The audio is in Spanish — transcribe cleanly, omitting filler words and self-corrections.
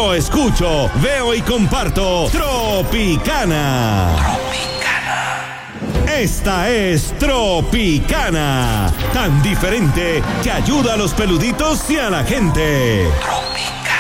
yo escucho, veo y comparto Tropicana. Esta es Tropicana, tan diferente que ayuda a los peluditos y a la gente. Tropicana.